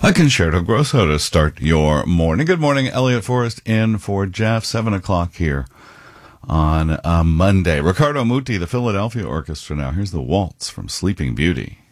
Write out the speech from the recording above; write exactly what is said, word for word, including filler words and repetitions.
A concerto grosso to start your morning. Good morning, Elliot Forrest in for Jeff. Seven o'clock here on uh, Monday. Ricardo Muti, the Philadelphia Orchestra now. Here's the waltz from Sleeping Beauty.